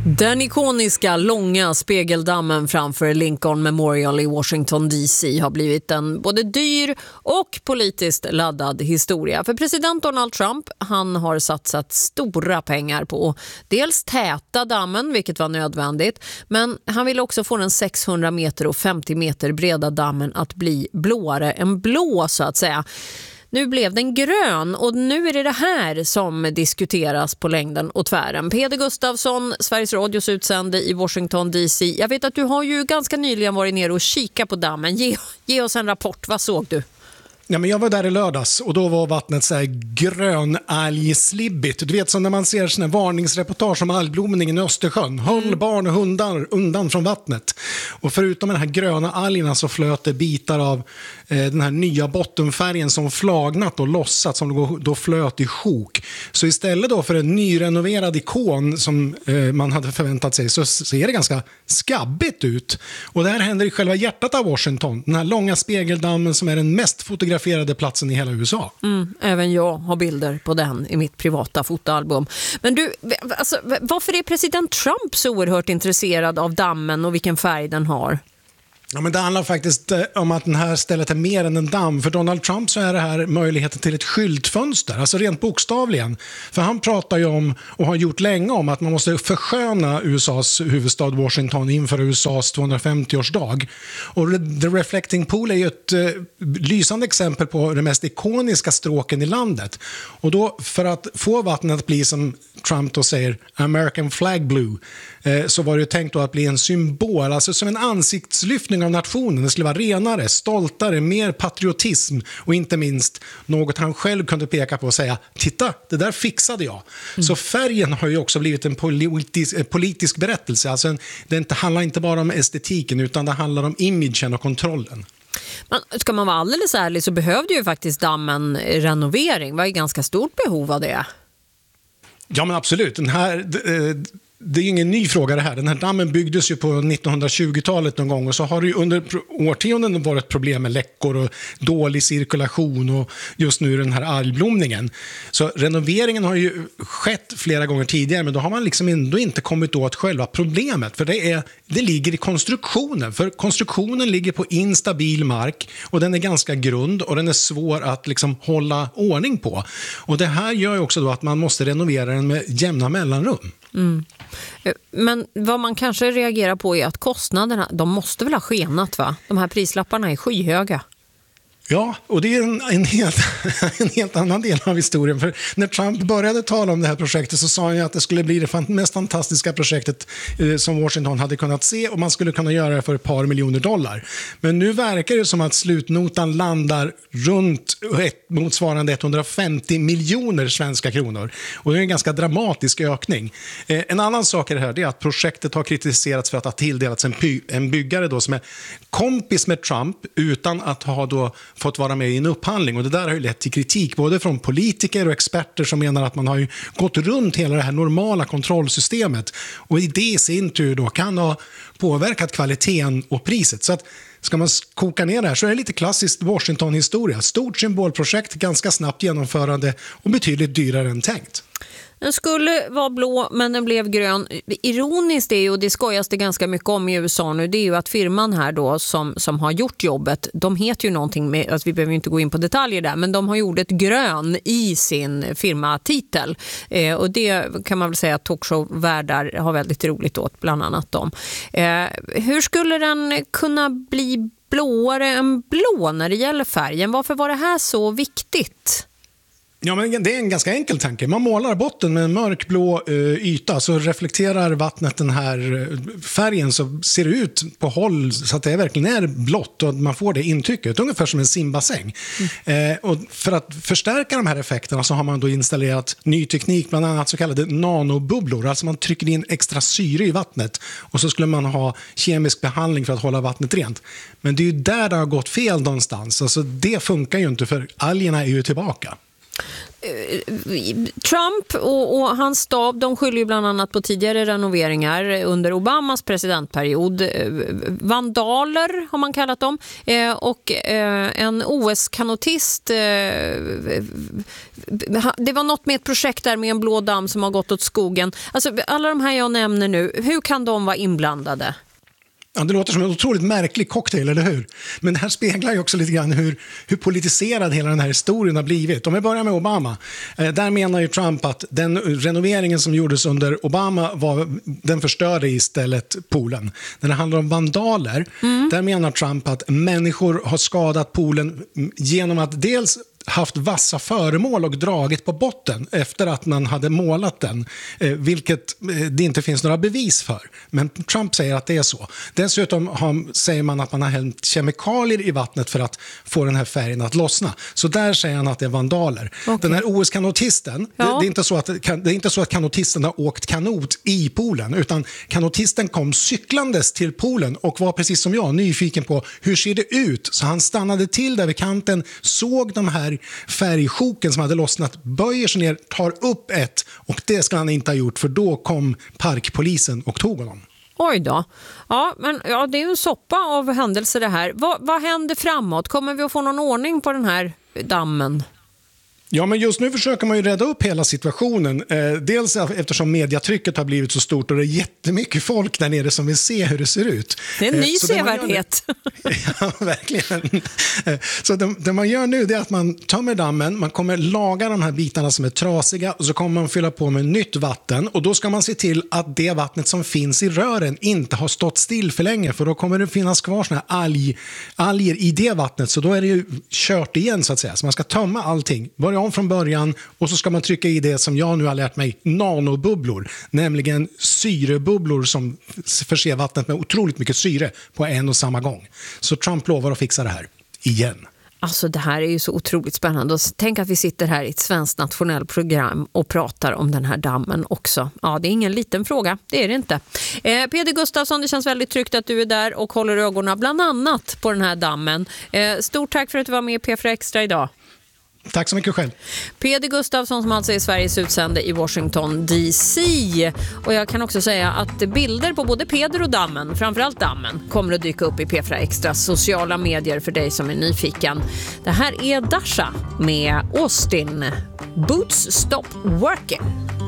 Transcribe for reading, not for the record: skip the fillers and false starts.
Den ikoniska långa spegeldammen framför Lincoln Memorial i Washington DC har blivit en både dyr och politiskt laddad historia. För president Donald Trump, han har satsat stora pengar på dels täta dammen, vilket var nödvändigt, men han vill också få den 600 meter och 50 meter breda dammen att bli blåare än blå så att säga. Nu blev den grön och nu är det här som diskuteras på längden och tvären. Peder Gustafsson, Sveriges Radios utsände i Washington DC. Jag vet att du har ju ganska nyligen varit ner och kika på dammen. Ge oss en rapport, vad såg du? Ja, men jag var där i lördags och då var vattnet så här grönalgslibbigt. Du vet, så när man ser såna varningsreportage om algblomningen i Östersjön. Håll barn och hundar undan från vattnet. Och förutom den här gröna algerna så flöt det bitar av den här nya bottenfärgen som flagnat och lossat, som då flöt i sjok. Så istället då för en nyrenoverad ikon som man hade förväntat sig, så ser det ganska skabbigt ut. Och det här händer i själva hjärtat av Washington. Den här långa spegeldammen som är den mest fotograferade platsen i hela USA. Även jag har bilder på den i mitt privata fotoalbum. Men du, alltså, varför är president Trump så oerhört intresserad av dammen och vilken färg den har? Ja, men det handlar faktiskt om att den här stället är mer än en damm. För Donald Trump så är det här möjligheten till ett skyltfönster, alltså rent bokstavligen. För han pratar ju om, och har gjort länge om, att man måste försköna USAs huvudstad Washington inför USAs 250-årsdag. Och The Reflecting Pool är ju ett lysande exempel på de mest ikoniska stråken i landet. Och då, för att få vattnet att bli, som Trump då säger, American Flag Blue, så var det ju tänkt då att bli en symbol, alltså som en ansiktslyftning av nationen. Det skulle vara renare, stoltare, mer patriotism och inte minst något han själv kunde peka på och säga, titta, det där fixade jag. Så färgen har ju också blivit en politisk berättelse. Alltså det handlar inte bara om estetiken utan det handlar om imagen och kontrollen. Men ska man vara alldeles ärlig så behövde ju faktiskt dammen renovering. Det var ju ganska stort behov av det. Ja, men absolut. Det är ju ingen ny fråga det här. Den här dammen byggdes ju på 1920-talet någon gång och så har det ju under årtionden varit problem med läckor och dålig cirkulation och just nu den här algblomningen. Så renoveringen har ju skett flera gånger tidigare, men då har man liksom ändå inte kommit åt själva problemet. För det ligger i konstruktionen. För konstruktionen ligger på instabil mark och den är ganska grund och den är svår att liksom hålla ordning på. Och det här gör ju också då att man måste renovera den med jämna mellanrum. Men vad man kanske reagerar på är att kostnaderna, de måste väl ha skenat, va? De här prislapparna är skyhöga. Ja, och det är en helt annan del av historien. För när Trump började tala om det här projektet så sa han ju att det skulle bli det mest fantastiska projektet som Washington hade kunnat se, och man skulle kunna göra det för ett par miljoner dollar. Men nu verkar det som att slutnotan landar runt motsvarande 150 miljoner svenska kronor. Och det är en ganska dramatisk ökning. En annan sak i det här är att projektet har kritiserats för att ha tilldelats en byggare då som är kompis med Trump utan att ha då fått vara med i en upphandling, och det där har ju lett till kritik både från politiker och experter som menar att man har ju gått runt hela det här normala kontrollsystemet, och i det i sin tur då kan ha påverkat kvaliteten och priset. Så att ska man koka ner det här så är det lite klassiskt Washington-historia. Stort symbolprojekt, ganska snabbt genomförande och betydligt dyrare än tänkt. Den skulle vara blå men den blev grön. Ironiskt är ju, och det skojas det ganska mycket om i USA nu, det är ju att firman här då som har gjort jobbet, de heter ju någonting med, alltså vi behöver ju inte gå in på detaljer där, men de har gjort ett grön i sin firmatitel. Och det kan man väl säga att talkshow-värdar har väldigt roligt åt, bland annat dem. Hur skulle den kunna bli blåare än blå när det gäller färgen? Varför var det här så viktigt? Ja, men det är en ganska enkel tanke. Man målar botten med en mörkblå yta, så reflekterar vattnet den här färgen, så ser det ut på håll så att det verkligen är blått och man får det intrycket, ungefär som en simbassäng. Och för att förstärka de här effekterna så har man då installerat ny teknik, bland annat så kallade nanobubblor. Alltså man trycker in extra syre i vattnet och så skulle man ha kemisk behandling för att hålla vattnet rent. Men det är ju där det har gått fel någonstans. Alltså det funkar ju inte, för algerna är ju tillbaka. Trump och hans stab, de skyller ju bland annat på tidigare renoveringar under Obamas presidentperiod. Vandaler har man kallat dem. Och en OS-kanotist, det var något med ett projekt där med en blå damm som har gått åt skogen. Alltså alla de här jag nämner nu, hur kan de vara inblandade? Ja, det låter som en otroligt märklig cocktail, eller hur? Men det här speglar ju också lite grann hur politiserad hela den här historien har blivit. Om vi börjar med Obama, där menar ju Trump att den renoveringen som gjordes under Obama, den förstörde istället poolen. När det handlar om vandaler, där menar Trump att människor har skadat poolen genom att dels haft vassa föremål och dragit på botten efter att man hade målat den, vilket det inte finns några bevis för. Men Trump säger att det är så. Dessutom säger man att man har hällt kemikalier i vattnet för att få den här färgen att lossna. Så där säger han att det är vandaler. Okay. Den här OS-kanotisten, det är inte så att kanotisten har åkt kanot i poolen, utan kanotisten kom cyklandes till poolen och var precis som jag nyfiken på hur ser det ut. Så han stannade till där vid kanten, såg de här färgsjoken som hade lossnat, böjer sig ner, tar upp ett, och det ska han inte ha gjort, för då kom parkpolisen och tog honom. Oj då. Ja, men det är ju en soppa av händelser det här. Vad händer framåt? Kommer vi att få någon ordning på den här dammen? Ja, men just nu försöker man ju rädda upp hela situationen. Dels eftersom mediatrycket har blivit så stort och det är jättemycket folk där nere som vill se hur det ser ut. Det är en ny sevärdhet. Ja, verkligen. Så det man gör nu är att man tömmer dammen, man kommer laga de här bitarna som är trasiga och så kommer man fylla på med nytt vatten, och då ska man se till att det vattnet som finns i rören inte har stått still för länge, för då kommer det finnas kvar såna här alger i det vattnet, så då är det ju kört igen så att säga. Så man ska tömma allting, börja om från början, och så ska man trycka i det som jag nu har lärt mig, nanobubblor, nämligen syrebubblor som förser vattnet med otroligt mycket syre på en och samma gång. Så Trump lovar att fixa det här igen. Alltså det här är ju så otroligt spännande. Och tänk att vi sitter här i ett svenskt nationellt program och pratar om den här dammen också. Ja, det är ingen liten fråga. Det är det inte. Peder Gustafsson, det känns väldigt tryggt att du är där och håller ögonen bland annat på den här dammen. Stort tack för att du var med i P4 Extra idag. Tack så mycket själv. Peder Gustafsson som alltså är Sveriges utsände i Washington DC. Och jag kan också säga att bilder på både Peder och dammen, framförallt dammen, kommer att dyka upp i P4 Extras sociala medier för dig som är nyfiken. Det här är Dasha med Austin. Boots Stop Working.